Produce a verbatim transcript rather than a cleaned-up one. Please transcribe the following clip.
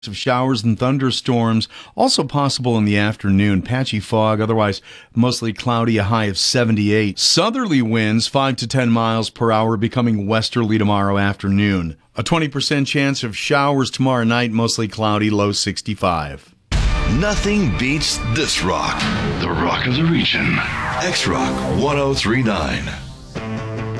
Of showers and thunderstorms, also possible in the afternoon. Patchy fog, otherwise mostly cloudy, a high of seventy-eight. Southerly winds, five to ten miles per hour, becoming westerly tomorrow afternoon. A twenty percent chance of showers tomorrow night, mostly cloudy, low sixty-five. Nothing beats this rock. The rock of the region. X-Rock one oh three point nine.